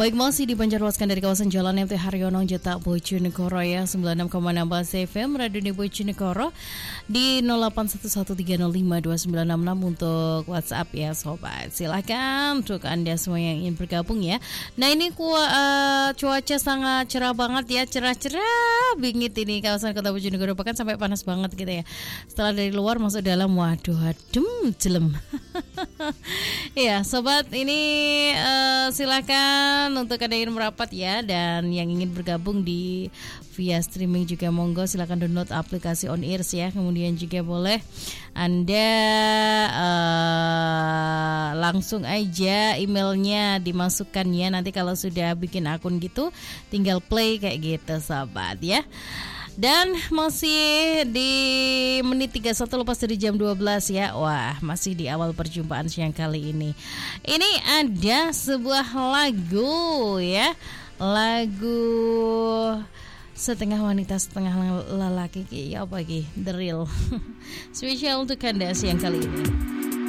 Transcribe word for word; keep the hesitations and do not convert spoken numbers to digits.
Baik, masih dipancarluaskan dari kawasan Jalan M T Haryono Jeta Bojonegoro ya, sembilan puluh enam koma enam F M Radio Bojonegoro di nol delapan satu satu tiga nol lima dua sembilan enam enam untuk WhatsApp ya sobat. Silakan untuk Anda semua yang ingin bergabung ya. Nah, ini ku, uh, cuaca sangat cerah banget ya, cerah-cerah bingit ini kawasan Kota Bojonegoro, bahkan sampai panas banget gitu ya. Setelah dari luar masuk dalam, waduh adem jelem. Ya sobat, ini uh, silakan untuk Anda ingin merapat ya, dan yang ingin bergabung di via streaming juga monggo silakan download aplikasi On Ears ya. Kemudian juga boleh Anda uh, langsung aja emailnya dimasukkan ya. Nanti kalau sudah bikin akun gitu tinggal play kayak gitu sobat ya. Dan masih di menit tiga puluh satu lepas dari jam dua belas ya. Wah, masih di awal perjumpaan siang kali ini. Ini ada sebuah lagu ya. Lagu setengah wanita setengah lelaki, ya apa lagi? The Real. Spesial untuk Anda siang kali ini.